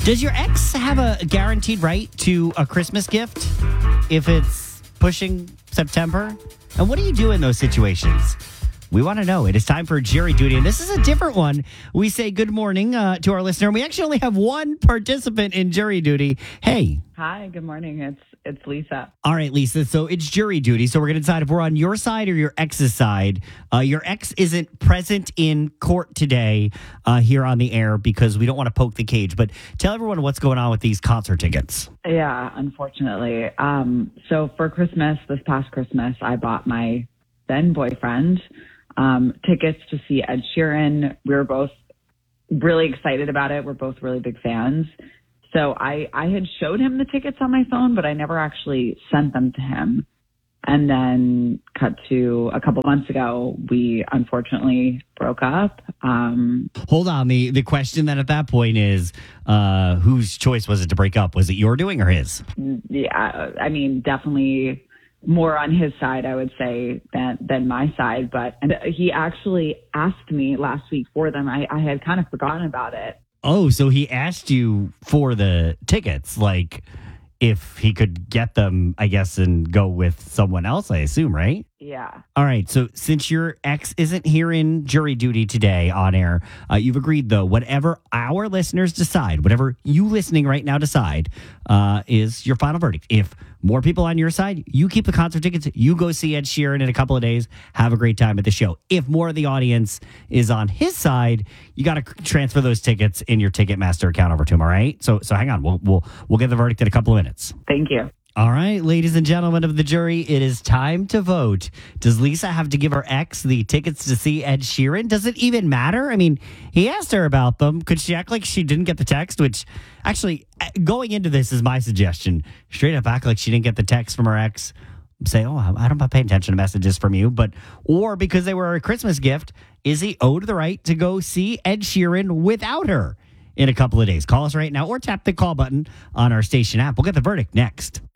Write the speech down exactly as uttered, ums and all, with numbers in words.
Does your ex have a guaranteed right to a Christmas gift if it's pushing September? And what do you do in those situations? We want to know. It is time for jury duty, and this is a different one. We say good morning uh, to our listener. We actually only have one participant in jury duty. Hey. Hi, good morning. It's it's Lisa. All right, Lisa. So it's jury duty. So we're going to decide if we're on your side or your ex's side. Uh, your ex isn't present in court today uh, here on the air because we don't want to poke the cage. But tell everyone what's going on with these concert tickets. Yeah, unfortunately. Um, so for Christmas, this past Christmas, I bought my then boyfriend um, tickets to see Ed Sheeran. We were both really excited about it. We're both really big fans. So I, I had showed him the tickets on my phone, but I never actually sent them to him. And then cut to a couple months ago, we unfortunately broke up. Um, Hold on. The, the question then at that point is, uh, whose choice was it to break up? Was it your doing or his? yeah, I mean, definitely more on his side, I would say, than than my side. But and he actually asked me last week for them. I, I had kind of forgotten about it. Oh, so he asked you for the tickets, like if he could get them, I guess, and go with someone else, I assume, right? Yeah. All right. So since your ex isn't here in jury duty today on air, uh, you've agreed, though, whatever our listeners decide, whatever you listening right now decide, uh, is your final verdict. If more people on your side, you keep the concert tickets, you go see Ed Sheeran in a couple of days, have a great time at the show. If more of the audience is on his side, you got to transfer those tickets in your Ticketmaster account over to him. All right. So so hang on. We'll we'll we'll get the verdict in a couple of minutes. Thank you. All right, ladies and gentlemen of the jury, it is time to vote. Does Lisa have to give her ex the tickets to see Ed Sheeran? Does it even matter? I mean, he asked her about them. Could she act like she didn't get the text? Which, actually, going into this is my suggestion. Straight up act like she didn't get the text from her ex. Say, oh, I don't pay attention to messages from you. But, or because they were a Christmas gift, is he owed the right to go see Ed Sheeran without her in a couple of days? Call us right now or tap the call button on our station app. We'll get the verdict next.